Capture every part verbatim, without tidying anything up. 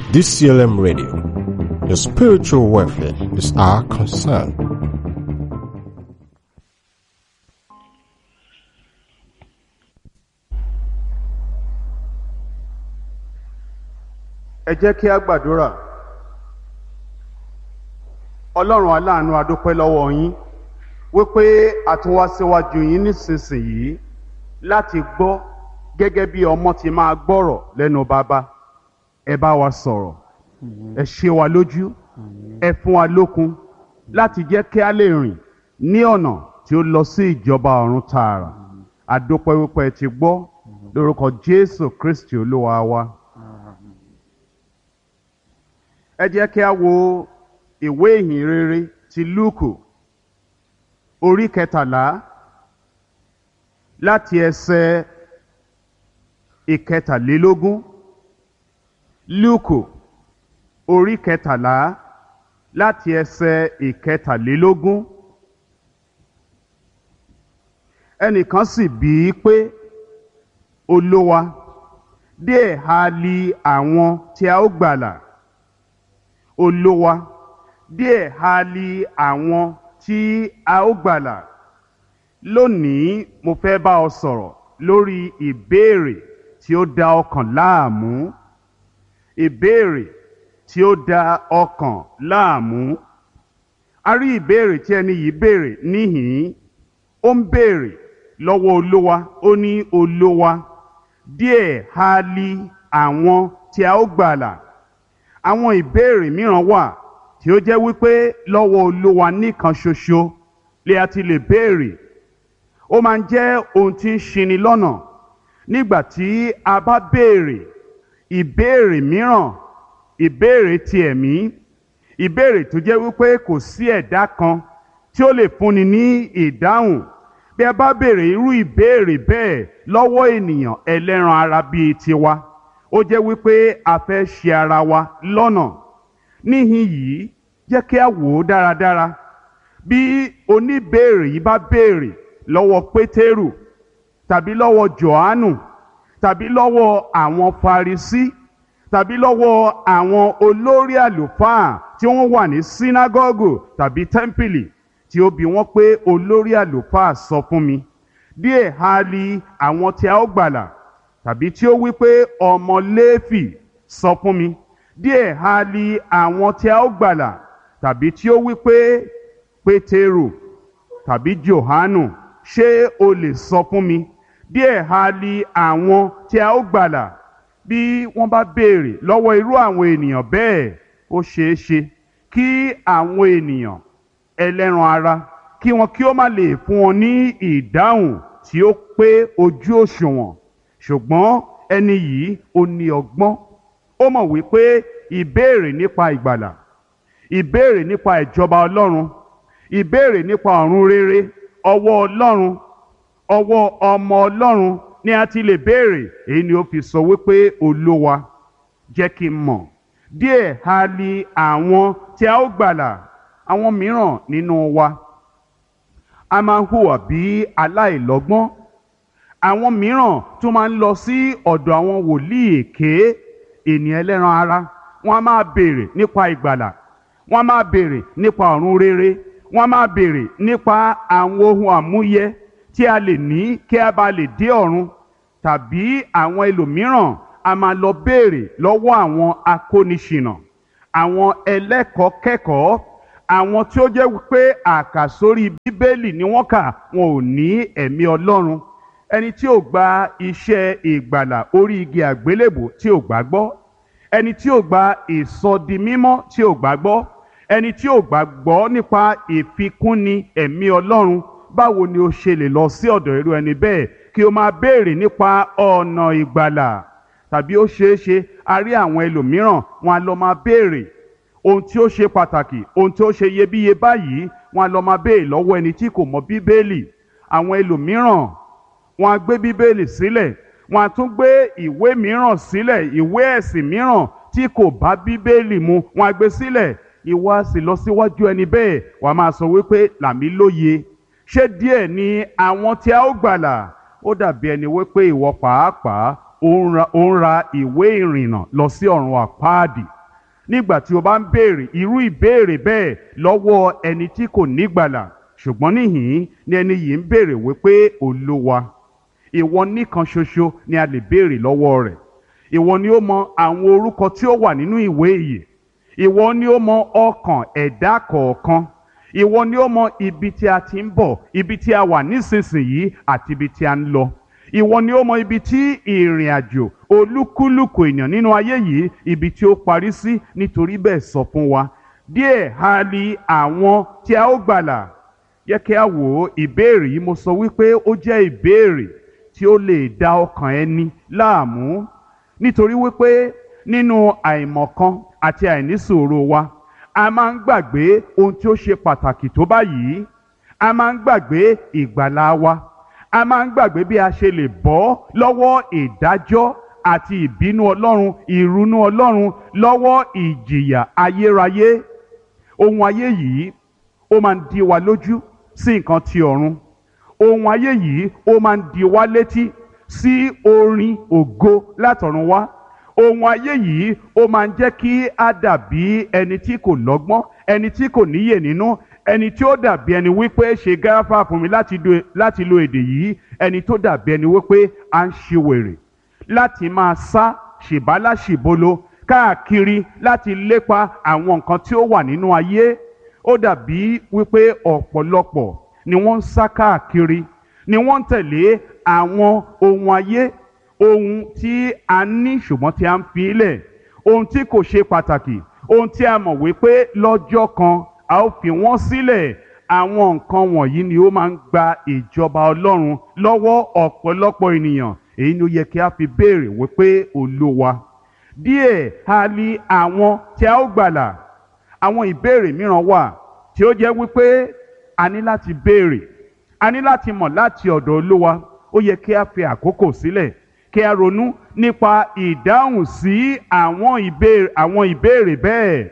D C L M Radio. Your spiritual welfare is our concern. Ẹ jẹ́ kí a gbàdúrà. Ọlọ́run aláàánú, a dúpẹ́ lọ́wọ́ yín wípé a tún wá síwájú yín nísinsìnyí láti gbọ́ gẹ́gẹ́ bí ọmọ ti máa gbọ́rọ̀ lẹ́nu bàbá. Ẹ bá wa sọ̀rọ̀, ẹ ṣe wa lójú, ẹ fún wa lókun láti jẹ́ kí a lè rìn ní ọ̀nà tí ó lọ sí ìjọba ọ̀run tààrà. A dúpẹ́ wípé ẹ ti gbọ́ lórúkọ Jésù Kristi Olúwa wa. Ẹ jẹ́ kí a wo ìwé ìhìn rere ti Lúùkù orí kẹtàlá láti ẹsẹ̀ ìkẹtàlélógún. Lúùkù orí kẹtàlá láti ẹsẹ̀ ìkẹtàlélógún. Ẹnìkan sì bí i pé, Olúwa, díẹ̀ ha li àwọn tí a ó gbàlà? Olúwa, díẹ̀ ha li àwọn tí a ó gbàlà? Lónìí mo fẹ́ bá ọ sọ̀rọ̀ lórí ìbéèrè tí ó dá ọkàn láàmú. Ìbéèrè tí ó dá ọkàn láàmú. A rí ìbéèrè tí ẹni yìí béèrè níhìn-ín. Ó ń béèrè lọ́wọ́ Olúwa. Ó ní, Olúwa, díẹ̀ ha li àwọn tí a ó gbàlà? Àwọn ìbéèrè mìíràn wà tí ó jẹ́ wípé lọ́wọ́ Olúwa nìkan ṣoṣo lè a ti lè béèrè. Ó máa ń jẹ́ ohun tí ń ṣini lọ́nà nígbà tí a bá béèrè ìbéèrè mìíràn, ìbéèrè ti ẹ̀mí, ìbéèrè tó jẹ́ wípé kò sí ẹ̀dá kan tí ó lè fúnni ní ìdáhùn. Bí a bá béèrè irú ìbéèrè bẹ́ẹ̀ lọ́wọ́ ènìyàn ẹlẹ́ran ara bíi tiwa, ó jẹ́ wípé a fẹ́ ṣì ara wa lọ́nà. Níhìn yìí, jẹ́ kí a wò ó dáradára. Bí oníbéèrè yìí bá béèrè lọ́wọ́ Pétérù tàbí lọ́wọ́ Jòhánù tàbí lọ́wọ́ àwọn Farisí tàbí lọ́wọ́ àwọn olórí àlùfáà tí wọ́n wà ní sínágọ́gù tàbí tẹ́ḿpìlì, tí ó bi wọ́n pé, olórí àlùfáà sọ fún mi, díẹ̀ ha li àwọn tí a ó gbàlà? Tàbí tí ó wí pé, ọmọ Léfì sọ fún mi, díẹ̀ ha li àwọn tí a ó gbàlà? Tàbí tí ó wí pé, Pétérù tàbí Jòhánù, ṣé o lè sọ fún mi, díẹ̀ ha li àwọn tí a ó gbàlà? Bí wọ́n bá béèrè lọ́wọ́ irú àwọn ènìyàn bẹ́ẹ̀, ó ṣeé ṣe kí àwọn ènìyàn ẹlẹ́ran ara kí wọn kí ó má lè fún wọn ní ìdáhùn tí ó pé ojú òṣùwọ̀n. Ṣùgbọ́n ẹni yìí ó ní ọgbọ́n. Ó mọ̀ wípé ìbéèrè nípa ìgbàlà, ìbéèrè nípa ìjọba Ọlọ́run, ìbéèrè nípa ọ̀run rere, ọwọ́ Ọlọ́run, ọwọ́ ọmọ Ọlọ́run ni a ti lè béèrè. Èyí ni ó fi sọ wípé, Olúwa, jẹ́ kí n mọ̀, díẹ̀ ha li àwọn tí a ó gbàlà? Àwọn mìíràn nínú wa a máa ń hùwà bí aláìlọ́gbọ́n. Àwọn mìíràn tún máa ń lọ sí ọ̀dọ̀ àwọn wòlíì èké, ènìyàn ẹlẹ́ran ara. Wọ́n á máa béèrè nípa ìgbàlà, wọ́n á máa béèrè nípa ọ̀run rere, wọ́n á máa béèrè nípa àwọn ohun àmúyẹ tí a lè ní kí a bá lè dé ọ̀run. Tàbí àwọn ẹlòmíràn a máa lọ béèrè lọ́wọ́ àwọn akóniṣìnà, àwọn ẹlẹ́kọ̀ọ́ kẹ́kọ̀ọ́, àwọn tí ó jẹ́ wípé àkàsórí Bíbélì ni wọ́n kà, wọn ò ní ẹ̀mí Ọlọ́run. Ẹni tí ò gba iṣẹ́ ìgbàlà orí igi àgbélébùú tí ò gbàgbọ́, ẹni tí ò gba ìsọdimímọ́ tí ò gbàgbọ́, ẹni tí ò gbàgbọ́ nípa ìfikúnni ẹ̀mí Ọlọ́run, báwo ni o ṣe lè lọ sí ọ̀dọ̀ irú ẹni bẹ́ẹ̀ kí o máa béèrè nípa ọ̀nà ìgbàlà? Tàbí ó ṣeé ṣe a rí àwọn ẹlòmíràn, wọn á lọ máa béèrè ohun tí ó ṣe pàtàkì, ohun tí ó ṣe iyebíye báyìí, wọn á lọ máa béèrè lọ́wọ́ ẹni tí kò mọ Bíbélì. Àwọn ẹlòmíràn wọn á gbé Bíbélì sílẹ̀, wọn á tún gbé ìwé mìíràn sílẹ̀, ìwé ẹ̀sìn mìíràn tí kò bá Bíbélì mu, wọn á gbé sílẹ̀. Ìwọ á sì lọ síwájú ẹni bẹ́ẹ̀, wàá máa sọ wípé, là mí lóye, ṣé díẹ̀ ni àwọn tí a ó gbàlà? Ó dàbí ẹni wípé ìwọ pàápàá ó ń ra ìwé ìrìnnà lọ sí ọ̀run àpáàdì. nígbà tí o bá ń béèrè irú ìbéèrè bẹ́ẹ̀ lọ́wọ́ ẹni tí kò nígbàlà. Ṣùgbọ́n níhìn-ín ni ẹni yìí ń béèrè wípé Olúwa, ìwọ nìkan ṣoṣo ni a lè béèrè lọ́wọ́ rẹ̀. Ìwọ ni ó mọ àwọn orúkọ tí ó wà nínú ìwé ìyè. Ìwọ ni ó mọ ọkàn ẹ̀dá kọ̀ọ̀kan. Ìwọ ni ó mọ ibi tí a ti ń bọ̀, ibi tí a wà nísinsìnyí àti ibi tí a ń lọ. Ìwọ ni ó mọ ibi tí ìrìn àjò olúkúlùkù ènìyàn nínú ayé yìí ibi tí ó parí sí. Nítorí bẹ́ẹ̀ sọ fún wa díẹ̀ ha li àwọn tí a ó gbàlà. Yẹ kí a wò ó, ìbéèrè yìí mo sọ wípé ó jẹ́ ìbéèrè tí ó lè dá ọkàn ẹni láàmú. Nítorí wípé nínú àìmọ̀kan àti àìnísùúrù wa a máa ń gbàgbé ohun tí ó ṣe pàtàkì tó báyìí. A máa ń gbàgbé ìgbàlà wa. A máa ń gbàgbé bí a ṣe lè bọ́ lọ́wọ́ ìdájọ́ àti ìbínú Ọlọ́run, ìrunú Ọlọ́run, lọ́wọ́ ìjìyà ayérayé. Ohun ayé yìí ó máa ń dí wa lójú sí nǹkan ti ọ̀run. Ohun ayé yìí ó máa ń dí wa létí sí orin ògo látọ̀run wá. Ohun ayé yìí ó máa ń jẹ́ kí á dàbí ẹni tí kò lọ́gbọ́n, ẹni tí kò níyè nínú, ẹni tí ó dàbí ẹni wípé ṣe gáfà fún mi láti lo èdè yìí, ẹni tó dàbí ẹni wípé à ń ṣe wèrè láti máa sá ṣìbálà ṣìbolo káàkiri láti lépa àwọn nǹkan tí ó wà nínú ayé. Ó dàbí wípé ọ̀pọ̀lọpọ̀ ni wọ́n ń sá káàkiri, ni wọ́n ń tẹ̀lé àwọn ohun ayé, ohun tí a ní ṣùgbọ́n tí a ń fi ilẹ̀, ohun tí kò ṣe pàtàkì, ohun tí a mọ̀ wípé lọ́jọ́ kan a ó fi wọ́n sílẹ̀. Àwọn nǹkan wọ̀nyí ni ó máa ń gba ìjọba Ọlọ́run lọ́wọ́ ọ̀pọ̀lọpọ̀ ènìyàn. Èyí ni ó yẹ kí a fi béèrè wípé Olúwa, díẹ̀ ha li àwọn tí a ó gbàlà. Àwọn ìbéèrè mìíràn wà tí ó jẹ́ wípé a ní láti béèrè, a ní láti mọ̀ láti ọ̀dọ̀ Olúwa. Ó yẹ kí a fi àkókò sílẹ̀ kí a ronú nípa ìdáhùn sí àwọn ìbéèrè àwọn ìbéèrè bẹ́ẹ̀.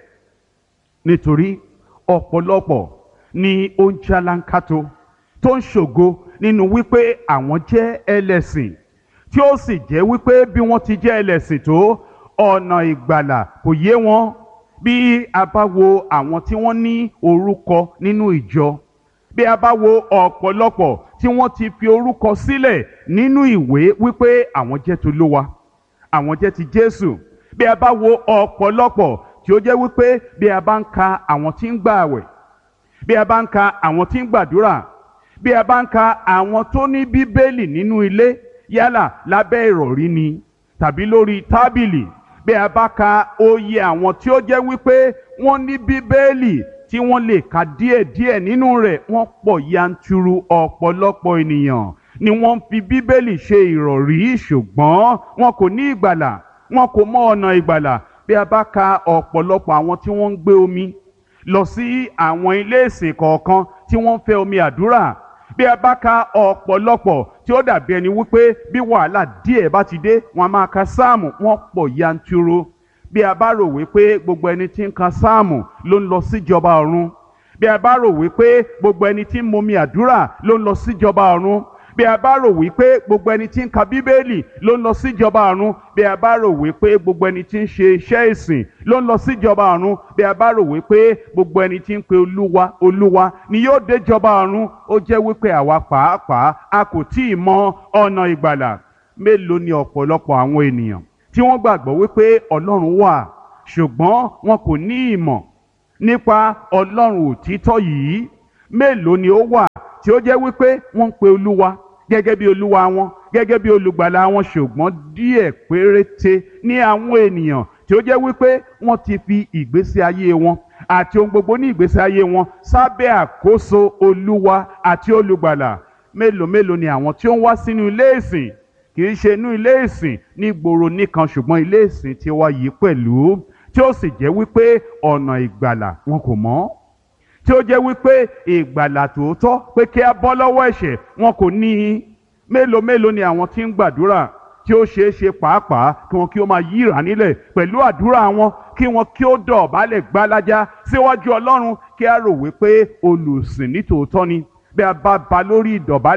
Nítorí ọ̀pọ̀lọpọ̀ ni ó ń jálánkátó tó ń ṣògo nínú wípé àwọn jẹ́ ẹlẹ́sìn, tí ó sì jẹ́ wípé bí wọ́n ti jẹ́ ẹlẹ́sìn tó, ọ̀nà ìgbàlà kò yé wọn. Bí a bá wo àwọn tí wọ́n ní orúkọ nínú ìjọ, bí a bá wo ọ̀pọ̀lọpọ̀ tí wọ́n ti fi orúkọ sílẹ̀ nínú ìwé wípé àwọn jẹ́ t'Olúwa, àwọn jẹ́ ti Jésù, bí a bá wo ọ̀pọ̀lọpọ̀ tí ó jẹ́ wípé bí a bá ń ka àwọn tí ń gbààwẹ̀, bí a bá ń ka àwọn tí ń gbàdúrà, bí a bá ń ka àwọn tó ní Bíbélì nínú ilé, yálà lábẹ́ ìrọ̀rí ni tàbí lórí tábìlì, bí a bá ka oyè àwọn tí ó jẹ́ wípé wọ́n ní Bíbélì tí wọ́n lè ka díẹ̀díẹ̀ nínú rẹ̀, wọ́n pọ̀ yanturu. Ọ̀pọ̀lọpọ̀ ènìyàn ni wọ́n ń fi Bíbélì ṣe ìrọ̀rí ṣùgbọ́n wọn kò ní ìgbàlà, wọn kò mọ ọ̀nà ìgbàlà. Bí a bá ka ọ̀pọ̀lọpọ̀ àwọn tí wọ́n ń gbé omi lọ sí àwọn ilé ìsìn kọ̀ọ̀kan tí wọ́n ń fẹ́ omi àdúrà, bí a bá ka ọ̀pọ̀lọpọ̀ tí ó dàbí ẹni wípé bí wàhálà díẹ̀ bá ti dé wọn a máa ka sáàmù, wọ́n pọ̀ yanturu. Bí a bá rò wípé gbogbo ẹni tí ń ka sáàmù ló ń lọ síjọba ọ̀run, bí a bá rò wípé gbogbo ẹni tí ń momi àdúrà ló ń lọ síjọba ọ̀run, bí a bá rò wípé gbogbo ẹni tí ń ka Bíbélì ló ń lọ síjọba ọ̀run, bí a bá rò wípé gbogbo ẹni tí ń ṣe iṣẹ́ ìsìn ló ń lọ síjọba ọ̀run, bí a bá rò wípé gbogbo ẹni tí ń pe Olúwa Olúwa ni yóò dé jọba ọ̀run, ó jẹ́ wípé àwa pàápàá a kò tí ì mọ ọ̀nà ìgbàlà. Mélòó ni ọ̀pọ̀lọpọ̀ àwọn ènìyàn tí wọ́n gbàgbọ́ wípé Ọlọ́run wà ṣùgbọ́n wọn kò ní ìmọ̀ nípa Ọlọ́run òtítọ́ yìí. Mélòó ni ó wà tí ó jẹ́ wípé wọ́n ń pe Olúwa gẹ́gẹ́ bí Olúwa wọn, gẹ́gẹ́ bí olùgbàlà wọn, ṣùgbọ́n díẹ̀ péréte ní àwọn ènìyàn tí ó jẹ́ wípé wọ́n ti fi ìgbésí ayé wọn àti ohun gbogbo ní ìgbésí ayé wọn sábẹ́ àkóso Olúwa àti olùgbàlà. Mélòó mélòó ni àwọn tí ó ń wá sínú ilé ìsìn, kì í ṣe inú ilé ìsìn ní gbòòrò nìkan ṣùgbọ́n ilé ìsìn tí wá yìí pẹ̀lú, tí ó sì jẹ́ wípé ọ̀nà ìgbàlà wọn kò mọ̀, tí ó jẹ́ wípé ìgbàlà tòótọ́ pé kí a bọ́ lọ́wọ́ ẹ̀ṣẹ̀ wọn kò ní í. Mélòó mélòó ni àwọn tí ń gbàdúrà tí ó ṣeé ṣe pàápàá kí wọn kí ó máa yíra nílẹ̀ pẹ̀lú àdúrà wọn, kí wọn kí ó dọ̀bálẹ̀ gbálájá síwájú Ọlọ́run, kí a rò wípé olùsìn ní tòótọ́ ni. Bí a bá ba lórí ìdọ̀bálẹ̀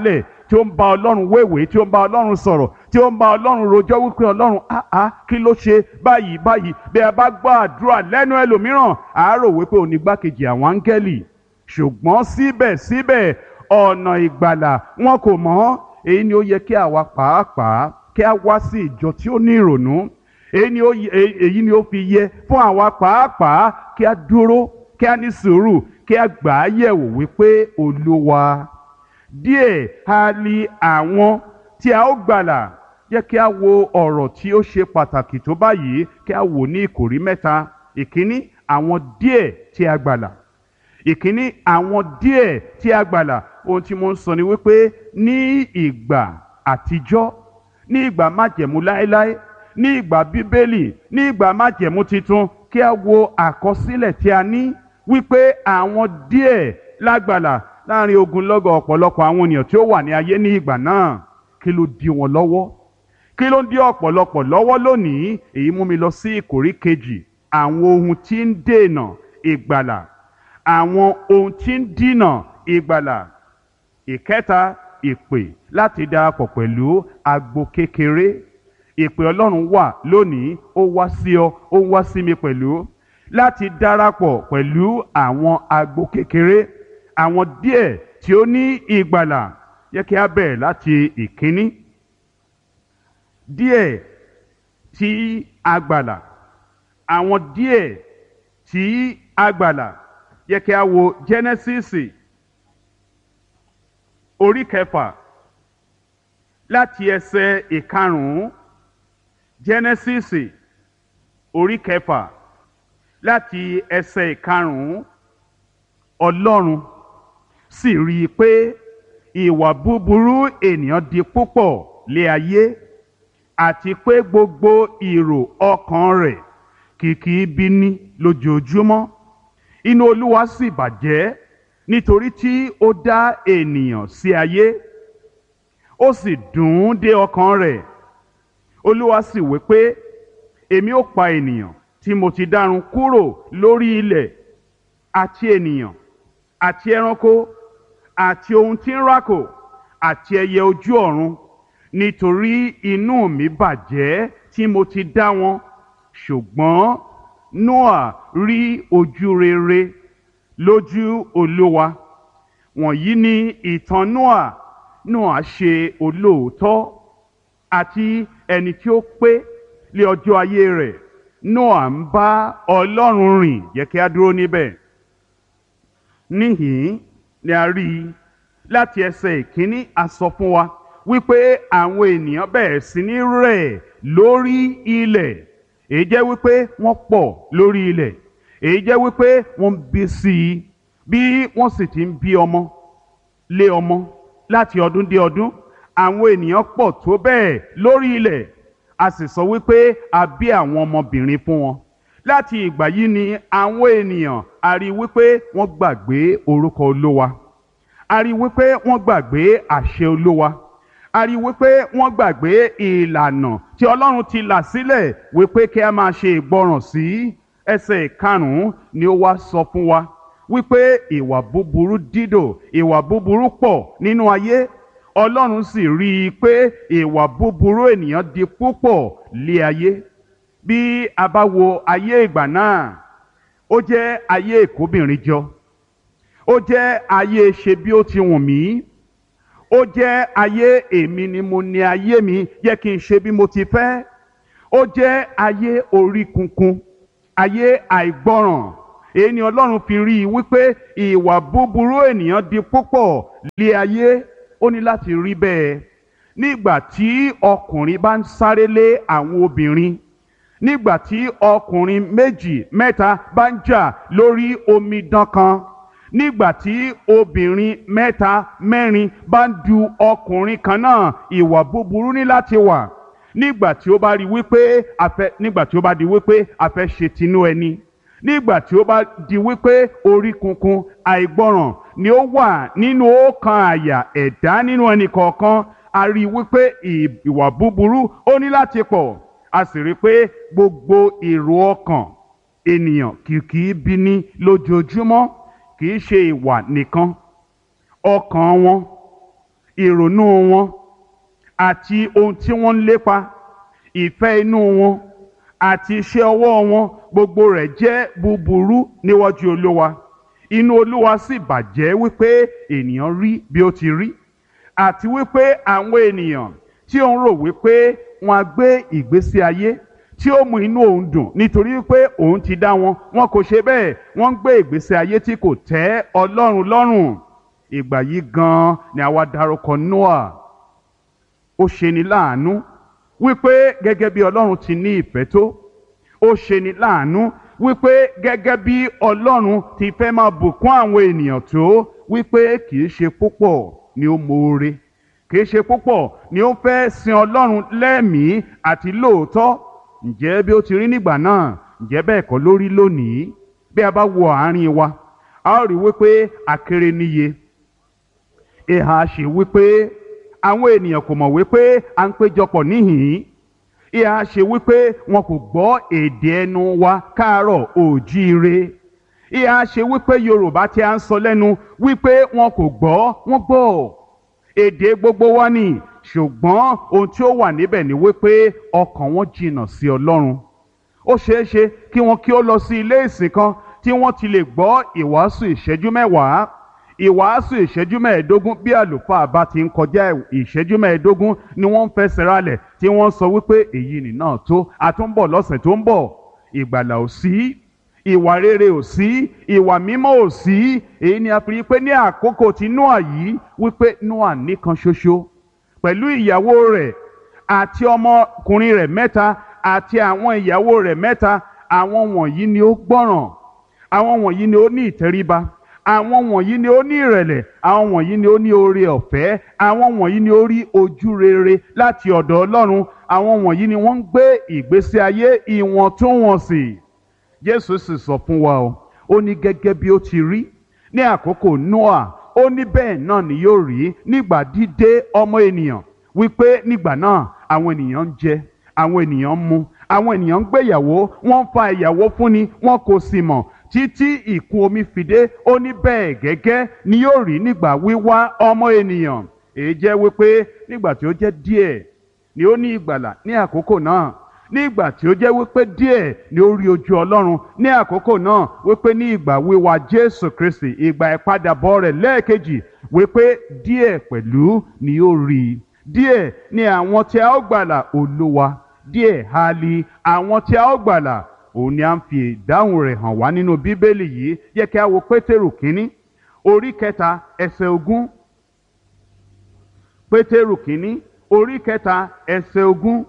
tí ó ń bá ọlọ́run wéwèé, tí ó ń bá ọlọ́run sọ̀rọ̀, tí ó ń bá ọlọ́run rojọ́ wípé ọlọ́run áá kí ló ṣe báyìí báyìí. Bí ẹ bá gbọ́ àdúrà lẹ́nu ẹlòmíràn, àá rò wípé òun ni igbákejì àwọn áńgẹ́lì, ṣùgbọ́n síbẹ̀síbẹ̀ ọ̀nà ìgbàlà wọn kò mọ̀. Èyí ni ó yẹ kí àwa pàápàá kí a wá sí ìjọ tí ó ní ìrònú. Èyí ni ó èyí ni ó fi yẹ fún àwa pàápàá kí a dúró, kí a ní sùúrù, kí a gbà á yẹ̀wò wípé Olúwa, díẹ̀ ha li àwọn tí a ó gbàlà. Jẹ́ kí a wo ọ̀rọ̀ tí ó ṣe pàtàkì tó báyìí, kí a wò ní ìkòrí mẹ́ta. Ìkíní, àwọn díẹ̀ tí a gbàlà. Ìkíní, àwọn díẹ̀ tí a gbàlà. Ohun tí mo ń sọ ni wípé ní ìgbà àtijọ́, ní ìgbà májẹ̀mú láéláé, ní ìgbà bíbélì, ní ìgbà májẹ̀mú titun, kí a wo àkọsílẹ̀ tí a ní wípé àwọn díẹ̀ lágbàlà láàrin ogunlọ́gọ̀ ọ̀pọ̀lọpọ̀ àwọn ènìyàn tí ó wà ní ayé ní ìgbà náà. Kí ló dí wọn lọ́wọ́? Kí ló ń dí ọ̀pọ̀lọpọ̀ lọ́wọ́ lónìí? Èyí mú mi lọ sí ìkórí kejì, àwọn ohun tí ń dènà ìgbàlà. Àwọn ohun tí ń dínà ìgbàlà. Ìkẹta, ìpè láti darapọ̀ pẹ̀lú agbo kékeré. Ìpè Ọlọ́run wà lónìí, ó wá sí ọ, ó wá sí mi pẹ̀lú, láti darapọ̀ pẹ̀lú àwọn agbo kékeré, àwọn díẹ̀ tí ó ní ìgbàlà. Yẹ kí a bẹ̀rẹ̀ láti ìkíní. Díẹ̀ tí a gbàlà. Àwọn díẹ̀ tí a gbàlà. Yẹ kí a wo Jẹ́nẹ́sísì orí kẹfà láti ẹsẹ̀ ìkarùn-ún. Jẹ́nẹ́sísì orí kẹfà láti ẹsẹ̀ ìkarùn-ún. Ọlọ́run sì rí i pé ìwà búburú ènìyàn di púpọ̀ lé ayé, àti pé gbogbo ìrò ọkàn rẹ̀ kìkì ibi ní lójoojúmọ́. Inú Olúwa sì bàjẹ́ nítorí tí ó dá ènìyàn sí ayé, ó sì dùn ún dé ọkàn rẹ̀. Olúwa sì wí pé, èmi ó pa ènìyàn tí mo ti dárun kúrò lórí ilẹ̀, àti ènìyàn àti ẹranko àti ohun tí ń rákò àti ẹyẹ ojú ọ̀run, nítorí inú mi bàjẹ́ tí mo ti dá wọn. Ṣùgbọ́n Nóà rí ojú rere lójú Olúwa. Wọ̀nyí ni ìtàn Nóà. Nóà ṣe olóòótọ́ àti ẹni tí ó pé lé ọjọ́ ayé rẹ̀. Nóà ń bá Ọlọ́run rìn. Yẹ kí a dúró níbẹ̀. Níhìn ni a rí i láti ẹsẹ̀ ìkíní, a sọ fún wa wípé àwọn ènìyàn bẹ̀rẹ̀ sí ní rẹ̀ lórí ilẹ̀. Èyí jẹ́ wípé wọ́n pọ̀ lórí ilẹ̀. Èyí jẹ́ wípé wọ́n bí sí i, bí wọ́n sì ti ń bí ọmọ lé ọmọ láti ọdún dé ọdún. Àwọn ènìyàn pọ̀ tó bẹ́ẹ̀ lórí ilẹ̀. A sì sọ wípé a bí àwọn ọmọbìnrin fún wọn. Láti ìgbà yìí ni àwọn ènìyàn a rí wípé wọ́n gbàgbé orúkọ Olúwa. A rí wípé wọ́n gbàgbé àṣẹ Olúwa. A rí wípé wọ́n gbàgbé ìlànà tí Ọlọ́run ti là sílẹ̀ wípé kí a máa ṣe ìgbọràn sí. Ẹsẹ̀ ìkarùn-ún ni ó wá sọ fún wa wípé ìwà búburú dídò, ìwà búburú pọ̀ nínú ayé. Ọlọ́run sì rí i pé ìwà búburú ènìyàn di púpọ̀ lé ayé. Bí a bá wo ayé ìgbà náà, ó jẹ́ ayé ìkóbìnrin jọ. Ó jẹ́ ayé ṣe bí ó ti wùn mí. Ó jẹ́ ayé èmi ni mo ní ayé mi, yẹ kí n ṣe bí mo ti fẹ́. Ó jẹ́ ayé orí kunkun, ayé àìgbọràn. Èyí ni Ọlọ́run fi rí i wípé ìwà búburú ènìyàn di púpọ̀ lé ayé. Ó ní láti rí bẹ́ẹ̀. Nígbà tí ọkùnrin bá ń sáré lé àwọn obìnrin, nígbà tí ọkùnrin méjì mẹ́ta bá ń jà lórí omidan kan, nígbà tí obìnrin mẹ́ta mẹ́rin bá ń du ọkùnrin kan náà, ìwà búburú ní láti wà. Nígbà tí ó bá rí wípé afẹ́ nígbà tí ó bá di wípé afẹ́ ṣe tinú ẹni, nígbà tí ó bá di wípé orí kunkun àìgbọràn ni ó wà nínú ọkàn àyà ẹ̀dá nínú ẹnì kọ̀ọ̀kan, a rí wípé ìwà búburú ó ní láti pọ̀. A sì rí pé gbogbo èrò ọkàn ènìyàn kìkì bí ní lójoojúmọ́. Kì í ṣe ìwà nìkan, ọkàn wọn, ìrònú wọn àti ohun tí wọ́n ń lépa, ìfẹ́ inú wọn àti iṣẹ́ ọwọ́ wọn, gbogbo rẹ̀ jẹ́ búburú níwájú Olúwa. Inú Olúwa sì bàjẹ́ wípé ènìyàn rí bí ó ti rí, àti wípé àwọn ènìyàn tí ó ń rò wípé wọn á gbé ìgbésí ayé tí ó mú inú òun dùn nítorí wípé òun ti dá wọn, wọn kò ṣe bẹ́ẹ̀. Wọ́n ń gbé ìgbésí ayé tí kò tẹ́ Ọlọ́run lọ́rùn. Ìgbà yìí gan-an ni àwa dárúkọ Nóà. Ó ṣeni láàánú wípé gẹ́gẹ́ bí Ọlọ́run ti ní ìfẹ́ tó, ó ṣeni láàánú wípé gẹ́gẹ́ bí Ọlọ́run ti fẹ́ máa bùkún àwọn ènìyàn tó, wípé kì í ṣe púpọ̀ ni ó moore, kì í ṣe púpọ̀ ni ó fẹ́ sin Ọlọ́run lẹ́mìí àti lóòótọ́. Ǹjẹ́ bí ó ti rí nígbà náà, ǹjẹ́ bẹ́ẹ̀ kọ́ ló rí lónìí? Bí a bá wo àárín wa, a ó rí wípé akéré níye. Ìhà ṣe wípé àwọn ènìyàn kò mọ̀ wípé à ń péjọpọ̀ níhìn-ín. Ìhà ṣe wípé wọn kò gbọ́ èdè ẹnu wa káàárọ̀ òjíire. Ìhà ṣe wípé Yorùbá tí a ń sọ lẹ́nu wípé wọn kò gbọ́, wọ́n gbọ́. Èdè gbogbo wa ni, ṣùgbọ́n ohun tí ó wà níbẹ̀ ni wípé ọkàn wọn jìnnà sí Ọlọ́run. Ó ṣeé ṣe kí wọn kí ó lọ sí ilé ìsìn kan tí wọ́n ti lè gbọ́ ìwàásù ìṣẹ́jú mẹ́wàá, ìwàásù ìṣẹ́jú mẹ́ẹ̀ẹ́dógún. Bí àlùfáà bá ti ń kọjá ìṣẹ́jú mẹ́ẹ̀ẹ́dógún ni wọ́n ń fẹsẹ̀ ralẹ̀ tí wọ́n sọ wípé èyí nì náà tó, a tún ń bọ̀ lọ́sẹ̀ tó ń bọ̀. Ìgbàlà ò sí, ìwà rere ò sí, ìwà mímọ́ ò sí. Èyí ni a fi rí pé ní àkókò tí Nóà yìí, wípé Nóà nìkan ṣoṣo pẹ̀lú ìyàwó rẹ̀ àti ọmọkùnrin rẹ̀ mẹ́ta àti àwọn ìyàwó rẹ̀ mẹ́ta. Àwọn wọ̀nyí ni ó gbọ́ràn, àwọn wọ̀nyí ni ó ní ìtẹríba, àwọn wọ̀nyí ni ó ní ìrẹ̀lẹ̀, àwọn wọ̀nyí ni ó ní oore ọ̀fẹ́, àwọn wọ̀nyí ni ó rí ojú rere láti ọ̀dọ̀ Ọlọ́run, àwọn wọ̀nyí ni wọ́n ń gbé ìgbésí ayé ìwọ̀ntúnwọ̀nsì. Jésù sì sọ fún wa o, ó ní gẹ́gẹ́ bí ó ti rí ní àkókò Nóà, ó ní bẹ́ẹ̀ náà ni yóò rí nígbà dídé ọmọ ènìyàn, wípé nígbà náà àwọn ènìyàn ń jẹ, àwọn ènìyàn ń mu, àwọn ènìyàn ń gbéyàwó, wọ́n ń fa ìyàwó fúnni, wọn kò sì mọ̀ títí ìkún omi fi dé. Ó ní bẹ́ẹ̀ gẹ́gẹ́ ni yóò rí nígbà wíwá ọmọ ènìyàn. Èyí jẹ́ wípé nígbà tí ó jẹ́ díẹ̀ ni ó ní ìgbàlà ní àkókò náà, nígbà tí ó jẹ́ wípé díẹ̀ ni ó rí ojú Ọlọ́run ní àkókò náà, wípé ní ìgbà wíwá Jésù Kristi, ìgbà ìpadàbọ̀ rẹ̀ lẹ́ẹ̀kejì, wípé díẹ̀ pẹ̀lú ni ó rí. Díẹ̀ ni àwọn tí a ó gbàlà, Olúwa, díẹ̀ ha li àwọn tí a ó gbàlà. Òun ni a ń fi ìdáhùn rẹ̀ hàn wá nínú Bíbélì yìí. Yẹ kí a wo Pétérù kínní orí kẹta ẹsẹ̀ ogún. Pétérù kínní orí kẹta ẹsẹ̀ ogún.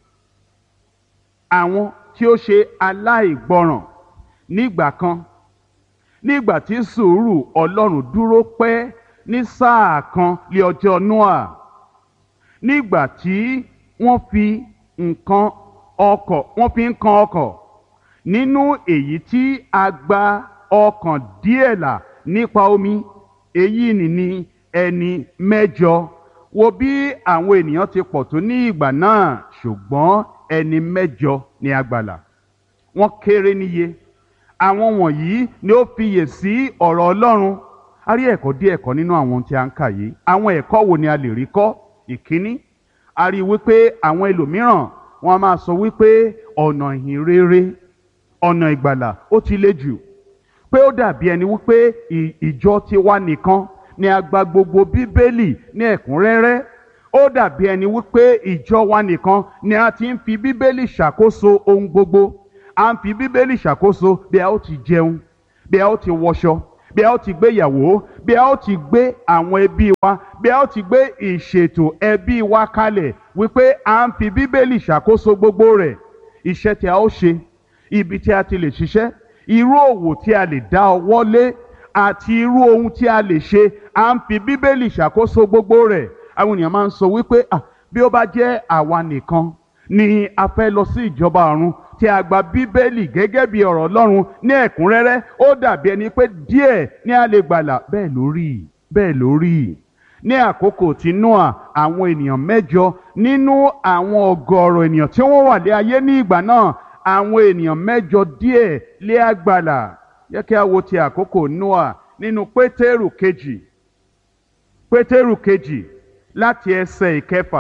Àwọn tí ó ṣe aláìgbọràn nígbà kan, nígbà tí sùúrù Ọlọ́run dúró pẹ́ ní sáà kan lé ọjọ́ Nóà, nígbà tí wọ́n fi nǹkan ọkọ̀ wọ́n fi ń kan ọkọ̀, nínú èyí tí a gba ọkàn díẹ̀ là nípa omi, èyí nìní ẹni mẹ́jọ. Wo bí àwọn ènìyàn ti pọ̀ tó ní ìgbà náà, ṣùgbọ́n ẹni mẹ́jọ ni a gbàlà. Wọ́n kéré níye. Àwọn wọ̀nyí ni ó fiyè sí ọ̀rọ̀ Ọlọ́run. A rí ẹ̀kọ́ díẹ̀ kọ́ nínú àwọn tí a ń kà yìí. Àwọn ẹ̀kọ́ wo ni a lè rí kọ́? Ìkíní, a rí wípé àwọn ẹlòmíràn wọ́n a máa sọ wípé ọ̀nà ìhìn rere, ọ̀nà ìgbàlà ó ti le jù, pé ó dàbí ẹni wípé ìjọ tiwa nìkan ni a gba gbogbo Bíbélì ní ẹ̀kúnrẹ́rẹ́. Ó dàbí ẹni wípé ìjọ wa nìkan ni a ti ń fi Bíbélì ṣàkóso ohun gbogbo. A ń fi Bíbélì ṣàkóso bí a ó ti jẹun, bí a ó ti wọṣọ, bí a ó ti gbéyàwó, bí a ó ti gbé àwọn ẹbí wa, bí a ó ti gbé ìṣètò ẹbí wa kalẹ̀, wípé à ń fi Bíbélì ṣàkóso gbogbo rẹ̀. Iṣẹ́ tí a ó ṣe, ibi tí a ti lè ṣiṣẹ́, irú òwò tí a lè dá ọwọ́ lé àti irú ohun tí a lè ṣe, à ń fi Bíbélì ṣàkóso gbogbo rẹ̀. Àwọn ènìyàn máa ń sọ wípé ah bí ó bá jẹ́ àwa nìkan ni a fẹ́ lọ sí ìjọba ọ̀run tí a gba Bíbélì gẹ́gẹ́ bí ọ̀rọ̀ Ọlọ́run ní ẹ̀kúnrẹ́rẹ́, ó dàbí ẹni pé díẹ̀ ni a lè gbàlà. Bẹ́ẹ̀ ló rí, bẹ́ẹ̀ ló rí. Ní àkókò tí Nóà, àwọn ènìyàn mẹ́jọ nínú àwọn ọgọ́rọ̀ ènìyàn tí wọ́n wà lé ayé ní ìgbà náà, àwọn ènìyàn mẹ́jọ díẹ̀ lé a gbàlà. Yẹ kí a wo ti àkókò Nóà nínú Pétérù kejì, Pétérù kejì láti ẹsẹ̀ ìkẹfà,